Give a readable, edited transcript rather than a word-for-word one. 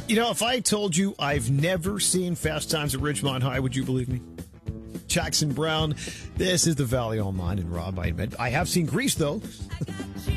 You know, if I told you I've never seen Fast Times at Ridgemont High, would you believe me? Jackson Brown, this is the Valley Online, and Rob, I admit, I have seen Grease, though.